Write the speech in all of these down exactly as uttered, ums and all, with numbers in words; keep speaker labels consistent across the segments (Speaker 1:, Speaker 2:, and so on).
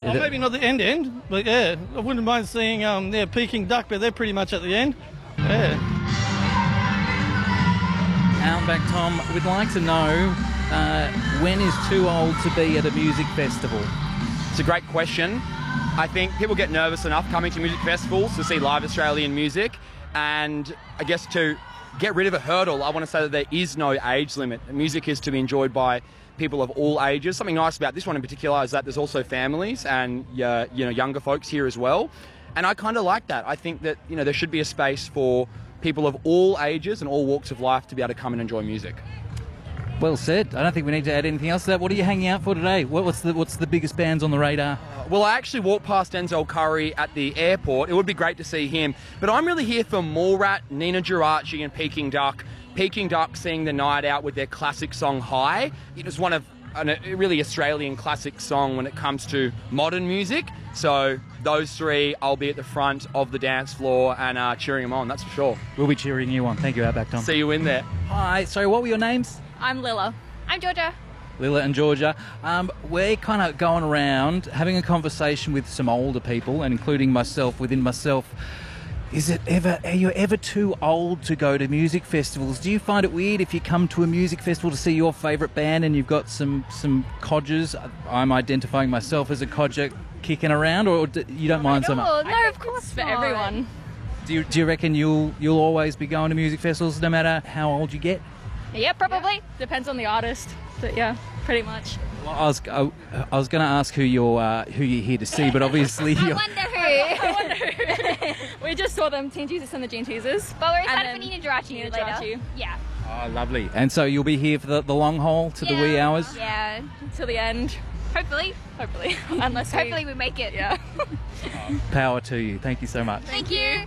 Speaker 1: Oh, maybe not the end end, but yeah, I wouldn't mind seeing um, yeah, Peking Duck, but they're pretty much at the end. Yeah.
Speaker 2: Outback Tom, we'd like to know uh, when is too old to be at a music festival?
Speaker 3: It's a great question. I think people get nervous enough coming to music festivals to see live Australian music, and I guess to get rid of a hurdle, I want to say that there is no age limit. Music is to be enjoyed by people of all ages. Something nice about this one in particular is that there's also families and uh, you know, younger folks here as well, and I kind of like that. I think that you know there should be a space for people of all ages and all walks of life to be able to come and enjoy music.
Speaker 2: Well said. I don't think we need to add anything else to that. What are you hanging out for today? What, what's the what's the biggest bands on the radar?
Speaker 3: Well, I actually walked past Denzel Curry at the airport. It would be great to see him. But I'm really here for Mallrat, Nina Geraci and Peking Duck. Peking Duck seeing the night out with their classic song High. It was one of a really Australian classic song when it comes to modern music. So those three, I'll be at the front of the dance floor and uh, cheering them on, that's for sure.
Speaker 2: We'll be cheering you on. Thank you, Outback Tom.
Speaker 3: See you in there.
Speaker 2: Hi, sorry, what were your names?
Speaker 4: I'm Lilla. I'm Georgia.
Speaker 2: Lilla and Georgia. Um, we're kind of going around having a conversation with some older people, and including myself within myself. Is it ever, are you ever too old to go to music festivals? Do you find it weird if you come to a music festival to see your favourite band and you've got some, some codgers? I'm identifying myself as a codger kicking around, or do, you don't mind so much?
Speaker 4: Oh, no, of course, for everyone.
Speaker 2: Do you, do you reckon you'll, you'll always be going to music festivals no matter how old you get?
Speaker 4: Yeah, probably. Yeah. Depends on the artist, but yeah, pretty much.
Speaker 2: Well, I was I, I was going to ask who you're uh, who you're here to see, but obviously
Speaker 4: I
Speaker 2: you're...
Speaker 4: wonder who. I wonder who. We just saw them, Teen Jesus and the Gene Teasers.
Speaker 5: But we're excited for Nina Geraci
Speaker 4: Nina
Speaker 5: later.
Speaker 4: Geraci.
Speaker 5: Yeah.
Speaker 2: Oh, lovely. And so you'll be here for the, the long haul to
Speaker 5: yeah.
Speaker 2: the wee hours?
Speaker 4: Yeah, till the end.
Speaker 5: Hopefully.
Speaker 4: Hopefully. Unless
Speaker 5: Hopefully
Speaker 4: we,
Speaker 5: we make it.
Speaker 4: Yeah.
Speaker 2: Oh, power to you. Thank you so much.
Speaker 5: Thank, Thank you.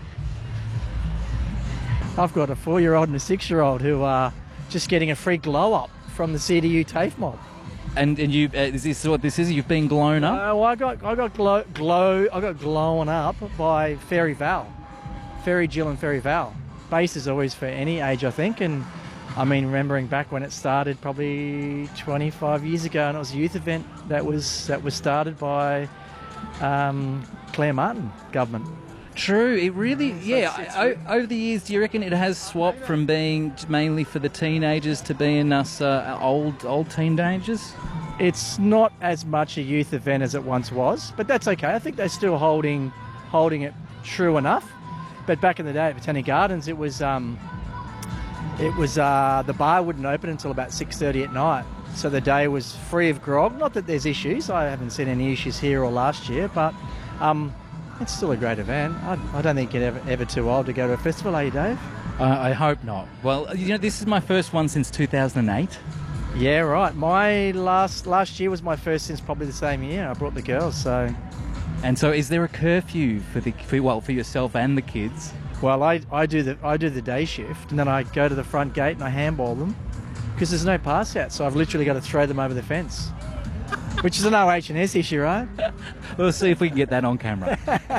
Speaker 6: I've got a four-year-old and a six-year-old who are just getting a free glow-up from the C D U TAFE mob.
Speaker 2: And and you uh, is this what this is? You've been blown up?
Speaker 6: Uh, well, I got I got glow glow I got glowing up by Fairy Val, Fairy Jill and Fairy Val. Bass is always for any age, I think, and I mean remembering back when it started probably twenty-five years ago, and it was a youth event that was that was started by um, Claire Martin government.
Speaker 2: True, it really, yeah, I, I, over the years, do you reckon it has swapped from being mainly for the teenagers to being us uh, old old teenagers?
Speaker 6: It's not as much a youth event as it once was, but that's okay. I think they're still holding holding it true enough. But back in the day at Botanic Gardens, it was um, it was uh, the bar wouldn't open until about six thirty at night, so the day was free of grog. Not that there's issues, I haven't seen any issues here or last year, but um, it's still a great event. I, I don't think you're ever, ever too old to go to a festival, are you, Dave?
Speaker 2: Uh, I hope not. Well, you know, this is my first one since two thousand eight.
Speaker 6: Yeah, right. My last last year was my first since probably the same year. I brought the girls, so...
Speaker 2: And so is there a curfew for the for, well for yourself and the kids?
Speaker 6: Well, I, I do the I do the day shift, and then I go to the front gate and I handball them because there's no pass out, so I've literally got to throw them over the fence. Which is an O H and S issue, right?
Speaker 2: We'll see if we can get that on camera.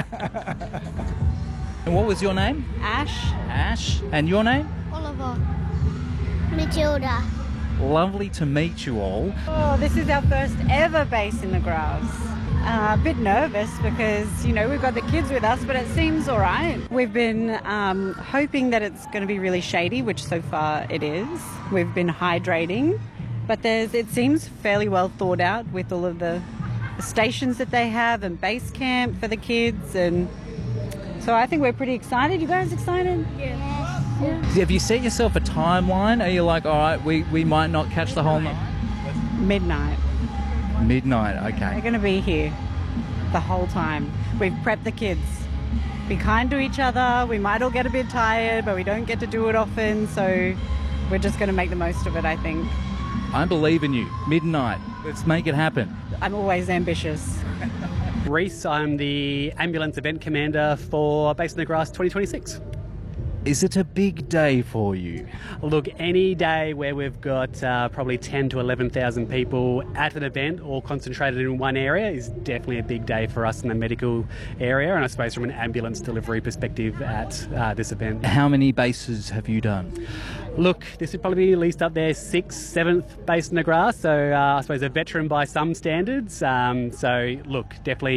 Speaker 2: And what was your name?
Speaker 7: Ash.
Speaker 2: Ash. And your name?
Speaker 7: Oliver. Matilda.
Speaker 2: Lovely to meet you all.
Speaker 8: Oh, this is our first ever Bass in the Grass. Uh, a bit nervous because, you know, we've got the kids with us, but it seems all right. We've been um, hoping that it's going to be really shady, which so far it is. We've been hydrating. But there's, it seems fairly well thought out with all of the, the stations that they have and base camp for the kids, and so I think we're pretty excited. You guys excited?
Speaker 7: Yes.
Speaker 8: Yeah.
Speaker 2: Have you set yourself a timeline? Are you like, all right, we, we might not catch the whole night?
Speaker 8: Midnight.
Speaker 2: Midnight, okay.
Speaker 8: They're going to be here the whole time. We've prepped the kids. Be kind to each other. We might all get a bit tired, but we don't get to do it often, so we're just going to make the most of it, I think.
Speaker 2: I believe in you. Midnight. Let's make it happen.
Speaker 8: I'm always ambitious.
Speaker 9: Reese, I'm the ambulance event commander for Bass in the Grass twenty twenty-six.
Speaker 2: Is it a big day for you?
Speaker 9: Look, any day where we've got uh, probably ten to eleven thousand people at an event all concentrated in one area is definitely a big day for us in the medical area, and I suppose from an ambulance delivery perspective at uh, this event.
Speaker 2: How many bases have you done?
Speaker 9: Look, this would probably be at least up there sixth, seventh Bass in the Grass, so uh, I suppose a veteran by some standards. Um, so look, definitely